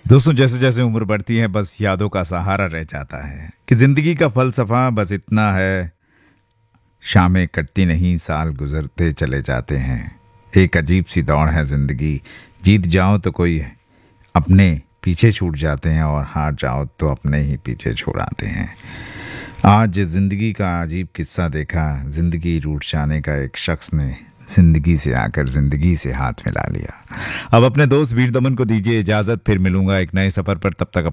दोस्तों, जैसे जैसे उम्र बढ़ती है बस यादों का सहारा रह जाता है कि जिंदगी का फलसफा बस इतना है। शामें कटती नहीं, साल गुजरते चले जाते हैं। एक अजीब सी दौड़ है जिंदगी। जीत जाओ तो कोई अपने पीछे छूट जाते हैं और हार जाओ तो अपने ही पीछे छोड़ाते हैं। आज जिंदगी का अजीब किस्सा देखा। जिंदगी रूठ जाने का एक शख्स ने जिंदगी से आकर जिंदगी से हाथ मिला लिया। अब अपने दोस्त वीर दमन को दीजिए इजाजत, फिर मिलूंगा एक नए सफर पर। तब तक